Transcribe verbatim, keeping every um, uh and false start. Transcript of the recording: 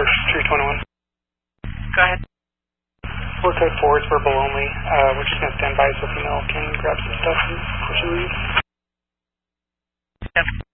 First, three twenty-one. Go ahead. Four code four is verbal only. Uh, we're just going to stand by so female can grab some stuff before she leaves. Yep.